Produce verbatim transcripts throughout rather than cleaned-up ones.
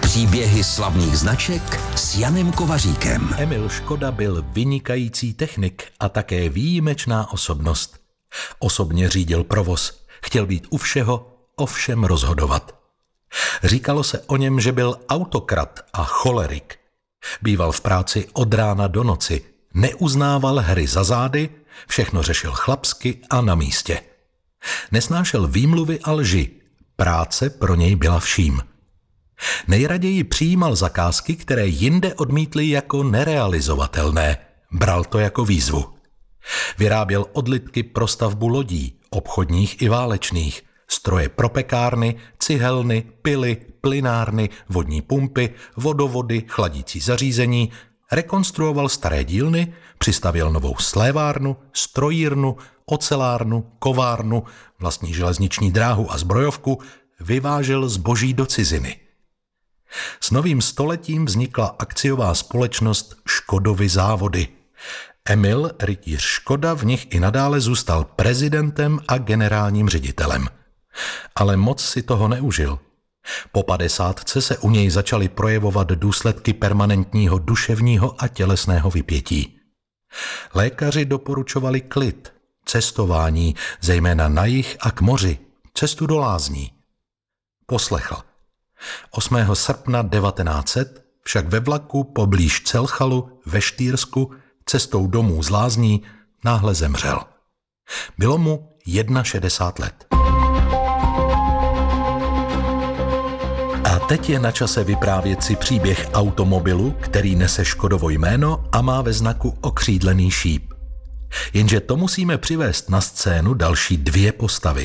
Příběhy slavných značek s Janem Kovaříkem. Emil Škoda byl vynikající technik a také výjimečná osobnost. Osobně řídil provoz, chtěl být u všeho, o všem rozhodovat. Říkalo se o něm, že byl autokrat a cholerik. Býval v práci od rána do noci, neuznával hry za zády, všechno řešil chlapsky a na místě. Nesnášel výmluvy a lži, práce pro něj byla vším. Nejraději přijímal zakázky, které jinde odmítli jako nerealizovatelné. Bral to jako výzvu. Vyráběl odlitky pro stavbu lodí, obchodních i válečných, stroje pro pekárny, cihelny, pily, plynárny, vodní pumpy, vodovody, chladící zařízení, rekonstruoval staré dílny, přistavěl novou slévárnu, strojírnu, ocelárnu, kovárnu, vlastní železniční dráhu a zbrojovku, vyvážel zboží do ciziny. S novým stoletím vznikla akciová společnost Škodovy závody. Emil, rytíř Škoda, v nich i nadále zůstal prezidentem a generálním ředitelem. Ale moc si toho neužil. Po padesátce se u něj začaly projevovat důsledky permanentního duševního a tělesného vypětí. Lékaři doporučovali klid, cestování, zejména na jih a k moři, cestu do lázní. Poslechl. osmého srpna devatenáct set však ve vlaku poblíž Celchalu ve Štýrsku cestou domů z lázní náhle zemřel. Bylo mu šedesát jedna let. A teď je na čase vyprávět si příběh automobilu, který nese Škodovo jméno a má ve znaku okřídlený šíp. Jenže to musíme přivést na scénu další dvě postavy.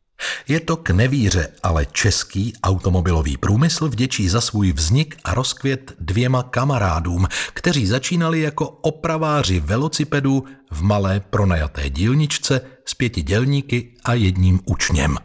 Je to k nevíře, ale český automobilový průmysl vděčí za svůj vznik a rozkvět dvěma kamarádům, kteří začínali jako opraváři velocipedů v malé pronajaté dílničce s pěti dělníky a jedním učněm.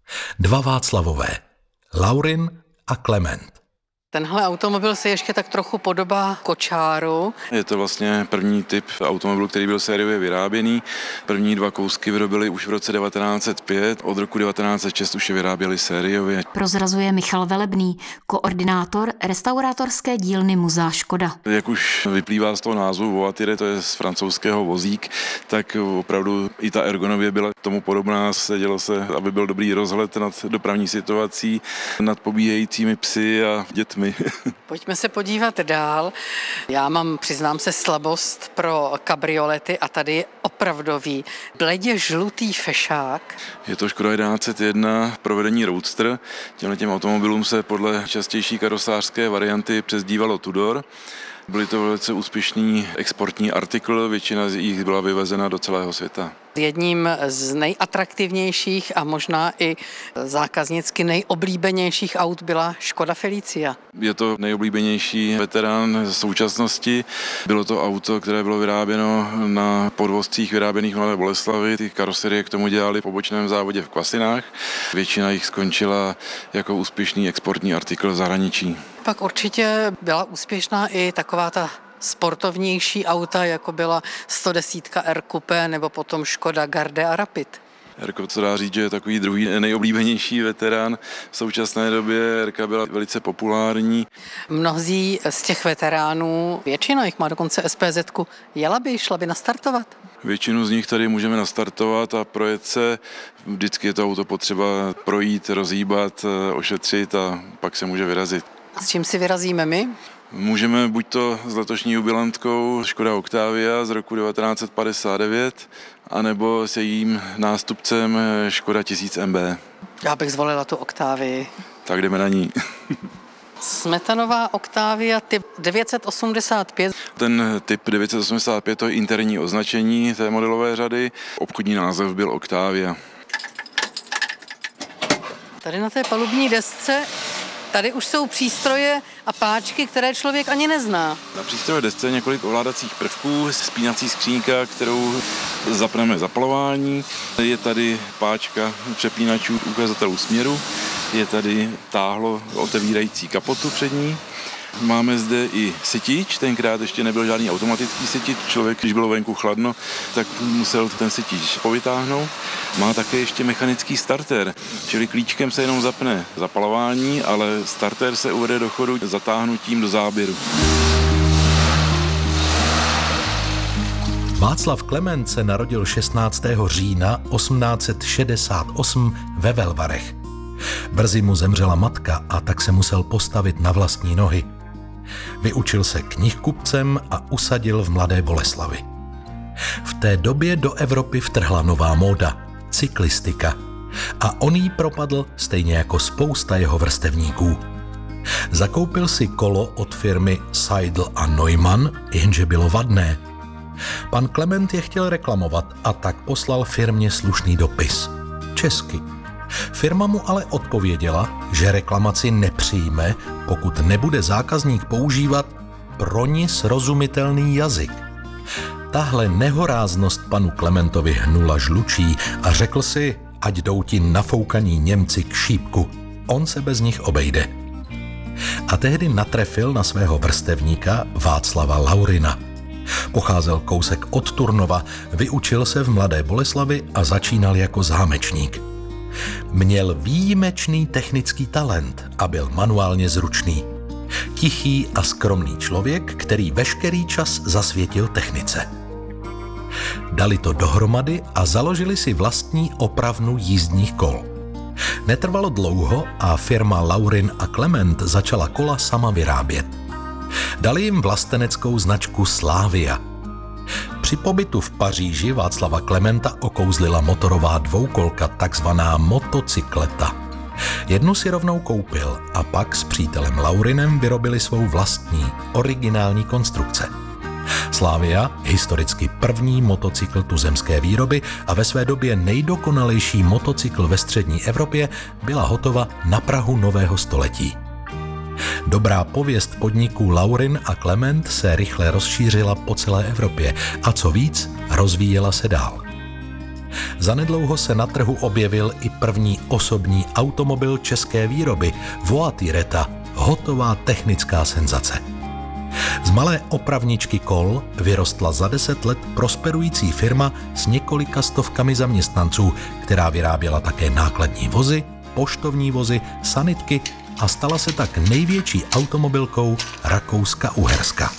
Dva Václavové, Laurin a Klement. Tenhle automobil se ještě tak trochu podobá kočáru. Je to vlastně první typ automobilu, který byl sériově vyráběný. První dva kousky vyrobili už v roce devatenáct set pět, od roku devatenáct set šest už je vyráběli sériově. Prozrazuje Michal Velebný, koordinátor restaurátorské dílny Muzea Škoda. Jak už vyplývá z toho názvu voiture, to je z francouzského vozík, tak opravdu i ta ergonomie byla tomu podobná. Sedělo se, aby byl dobrý rozhled nad dopravní situací, nad pobíhajícími psy a dětmi. Pojďme se podívat dál. Já mám, přiznám se, slabost pro kabriolety a tady je opravdový bledě žlutý fešák. Je to Škoda jedenáct set jedna provedení Roadster. Těmhle automobilům se podle častější karosářské varianty přezdívalo Tudor. Byly to velice úspěšný exportní artikl, většina z nich byla vyvezena do celého světa. Jedním z nejatraktivnějších a možná i zákaznicky nejoblíbenějších aut byla Škoda Felicia. Je to nejoblíbenější veterán z současnosti. Bylo to auto, které bylo vyráběno na podvozcích vyráběných v Mladé Boleslavi. Ty karoserie k tomu dělali v pobočném závodě v Kvasinách. Většina jich skončila jako úspěšný exportní artikl v zahraničí. Pak určitě byla úspěšná i taková ta sportovnější auta, jako byla sto deset R Coupé nebo potom Škoda Garde a Rapid. Erko, co dá říct, že je takový druhý nejoblíbenější veterán v současné době. Erka byla velice populární. Mnozí z těch veteránů, většina jich má dokonce S P Z ku, jela by, šla by nastartovat. Většinu z nich tady můžeme nastartovat a projet se. Vždycky je to auto potřeba projít, rozhýbat, ošetřit a pak se může vyrazit. A s čím si vyrazíme my? Můžeme buď to s letošní jubilantkou Škoda Octavia z roku devatenáct set padesát devět, anebo s jejím nástupcem Škoda tisíc M B. Já bych zvolila tu Octavii. Tak jdeme na ní. Smetanová Octavia typ devět set osmdesát pět. Ten typ devět set osmdesát pět to je interní označení té modelové řady. Obchodní název byl Octavia. Tady na té palubní desce tady už jsou přístroje a páčky, které člověk ani nezná. Na přístrojové desce je několik ovládacích prvků, spínací skřínka, kterou zapneme zapalování. Je tady páčka přepínačů ukazatelů směru, je tady táhlo otevírající kapotu přední Máme zde i sytič, tenkrát ještě nebyl žádný automatický sytič, člověk, když bylo venku chladno, tak musel ten sytič povytáhnout. Má také ještě mechanický starter, čili klíčkem se jenom zapne zapalování, ale starter se uvede do chodu zatáhnutím do záběru. Václav Klement se narodil šestnáctého října osmnáct set šedesát osm ve Velvarech. Brzy mu zemřela matka a tak se musel postavit na vlastní nohy. Vyučil se knihkupcem a usadil v Mladé Boleslavi. V té době do Evropy vtrhla nová móda, cyklistika, a on jí propadl stejně jako spousta jeho vrstevníků. Zakoupil si kolo od firmy Seidl a Neumann, jenže bylo vadné. Pan Klement je chtěl reklamovat a tak poslal firmě slušný dopis. Česky. Firma mu ale odpověděla, že reklamaci nepřijme, pokud nebude zákazník používat pro ní srozumitelný jazyk. Tahle nehoráznost panu Klementovi hnula žlučí a řekl si, ať jdou ti nafoukaní Němci k šípku. On se bez nich obejde. A tehdy natrefil na svého vrstevníka Václava Laurina. Pocházel kousek od Turnova, vyučil se v Mladé Boleslavi a začínal jako zámečník. Měl výjimečný technický talent a byl manuálně zručný. Tichý a skromný člověk, který veškerý čas zasvětil technice. Dali to dohromady a založili si vlastní opravnu jízdních kol. Netrvalo dlouho a firma Laurin a Klement začala kola sama vyrábět. Dali jim vlasteneckou značku Slavia. Při pobytu v Paříži Václava Klementa okouzlila motorová dvoukolka, takzvaná motocykleta. Jednu si rovnou koupil a pak s přítelem Laurinem vyrobili svou vlastní, originální konstrukce. Slavia, historicky první motocykl tuzemské výroby a ve své době nejdokonalejší motocykl ve střední Evropě, byla hotova na prahu nového století. Dobrá pověst podniků Laurin a Klement se rychle rozšířila po celé Evropě a co víc, rozvíjela se dál. Zanedlouho se na trhu objevil i první osobní automobil české výroby, Voituretta, hotová technická senzace. Z malé opravničky kol vyrostla za deset let prosperující firma s několika stovkami zaměstnanců, která vyráběla také nákladní vozy, poštovní vozy, sanitky a stala se tak největší automobilkou Rakouska-Uherska.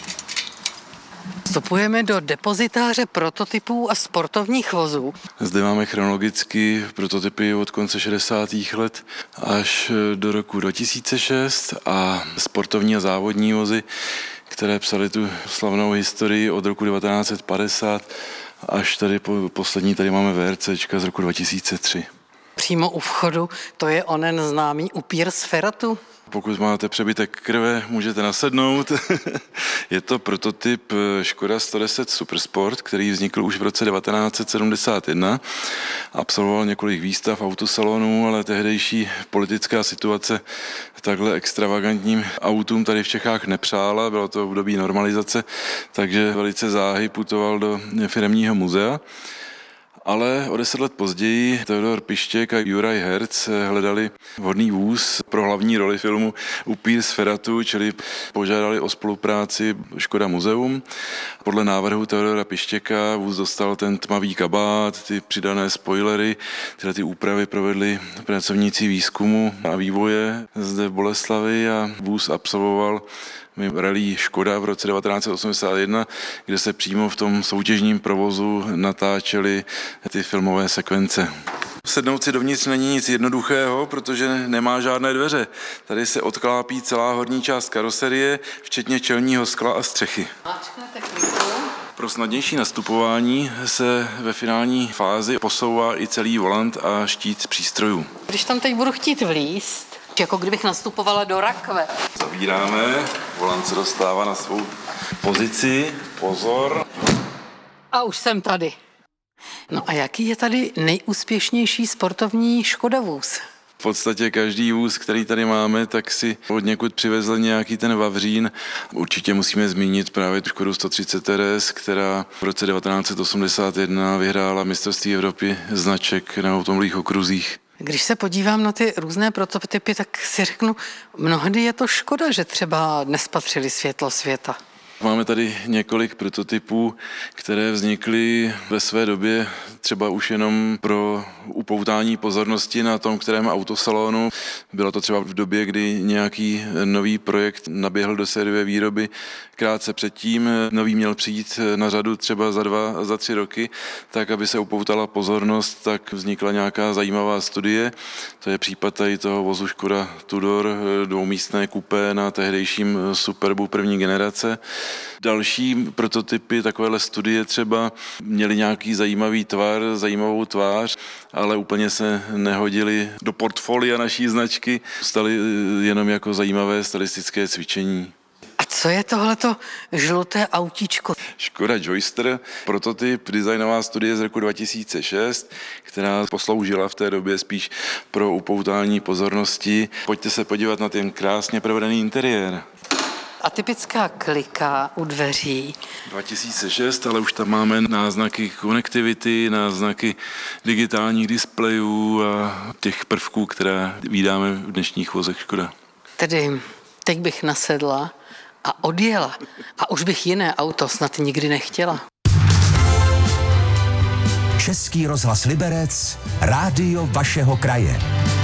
Vstupujeme do depozitáře prototypů a sportovních vozů. Zde máme chronologicky prototypy od konce šedesátých let až do roku dva tisíce šest a sportovní a závodní vozy, které psaly tu slavnou historii od roku devatenáct set padesát až tady po, poslední tady máme VRCčka z roku dva tisíce tři. Přímo u vchodu, to je onen známý upír z Feratu. Pokud máte přebytek krve, můžete nasednout. Je to prototyp Škoda sto deset Supersport, který vznikl už v roce devatenáct set sedmdesát jedna. Absolvoval několik výstav autosalonů, ale tehdejší politická situace takhle extravagantním autům tady v Čechách nepřála. Bylo to v období normalizace, takže velice záhy putoval do firemního muzea. Ale o deset let později Theodor Pištěk a Juraj Herc hledali vhodný vůz pro hlavní roli filmu Upír z Feratu, čili požádali o spolupráci Škoda muzeum. Podle návrhu Theodora Pištěka vůz dostal ten tmavý kabát, ty přidané spoilery, tyhle ty úpravy provedli pracovníci výzkumu a vývoje zde v Boleslavi a vůz absolvoval rally Škoda v roce devatenáct set osmdesát jedna, kde se přímo v tom soutěžním provozu natáčely ty filmové sekvence. Sednout si dovnitř není nic jednoduchého, protože nemá žádné dveře. Tady se odklápí celá horní část karoserie, včetně čelního skla a střechy. Pro snadnější nastupování se ve finální fázi posouvá i celý volant a štít přístrojů. Když tam teď budu chtít vlízt, jako kdybych nastupovala do rakve. Zavíráme, volant se dostává na svou pozici, pozor. A už jsem tady. No a jaký je tady nejúspěšnější sportovní Škoda vůz? V podstatě každý vůz, který tady máme, tak si od někud přivezl nějaký ten vavřín. Určitě musíme zmínit právě tu Škodu sto třicet R S, která v roce devatenáct set osmdesát jedna vyhrála mistrovství Evropy značek na automobilových okruzích. Když se podívám na ty různé prototypy, tak si řeknu, mnohdy je to škoda, že třeba nespatřili světlo světa. Máme tady několik prototypů, které vznikly ve své době třeba už jenom pro upoutání pozornosti na tom, kterém autosalonu. Bylo to třeba v době, kdy nějaký nový projekt naběhl do sériové výroby krátce předtím. Nový měl přijít na řadu třeba za dva, za tři roky, tak aby se upoutala pozornost, tak vznikla nějaká zajímavá studie. To je případ tady toho vozu Škoda Tudor, dvoumístné kupé na tehdejším Superbu první generace. Další prototypy, takovéhle studie třeba, měly nějaký zajímavý tvar, zajímavou tvář, ale úplně se nehodily do portfolia naší značky, staly jenom jako zajímavé statistické cvičení. A co je tohleto žluté autíčko? Škoda Joyster, prototyp, designová studie z roku dva tisíce šest, která posloužila v té době spíš pro upoutání pozornosti. Pojďte se podívat na ten krásně provedený interiér. Atypická klika u dveří. dva tisíce šest, ale už tam máme náznaky konektivity, náznaky digitálních displejů a těch prvků, které vídáme v dnešních vozech Škoda. Tedy teď bych nasedla a odjela a už bych jiné auto snad nikdy nechtěla. Český rozhlas Liberec, rádio vašeho kraje.